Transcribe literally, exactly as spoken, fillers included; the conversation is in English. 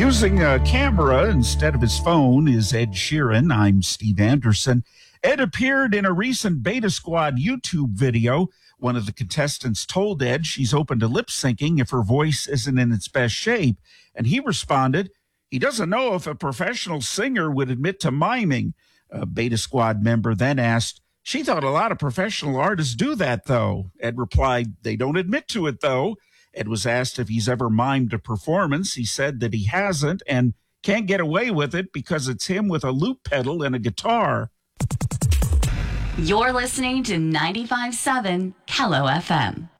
Using a camera instead of his phone is Ed Sheeran. I'm Steve Anderson. Ed appeared in a recent Beta Squad YouTube video. One of the contestants told Ed she's open to lip syncing if her voice isn't in its best shape. And he responded, he doesn't know if a professional singer would admit to miming. A Beta Squad member then asked, she thought a lot of professional artists do that, though. Ed replied, they don't admit to it, though. Ed was asked if he's ever mimed a performance. He said that he hasn't and can't get away with it because it's him with a loop pedal and a guitar. You're listening to ninety-five point seven Kello F M.